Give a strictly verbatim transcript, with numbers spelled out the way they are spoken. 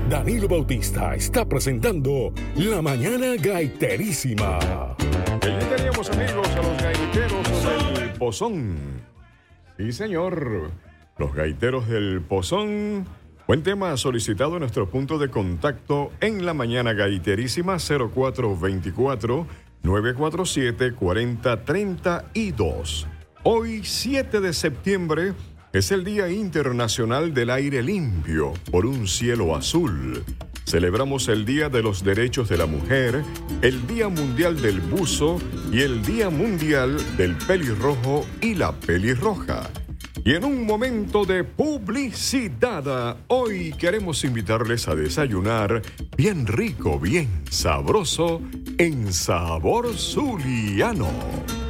Danilo Bautista está presentando La Mañana Gaiterísima. Allí teníamos, amigos, a los gaiteros del Pozón. Sí, señor. Los gaiteros del Pozón. Buen tema solicitado en nuestro punto de contacto en La Mañana Gaiterísima, cero cuatro dos cuatro, nueve cuatro siete, cuatro cero tres dos. Hoy, siete de septiembre, es el Día Internacional del Aire Limpio por un cielo azul. Celebramos el Día de los Derechos de la Mujer, el Día Mundial del Buzo y el Día Mundial del Pelirrojo y la Pelirroja. Y en un momento de publicidad, hoy queremos invitarles a desayunar bien rico, bien sabroso, en Sabor Zuliano.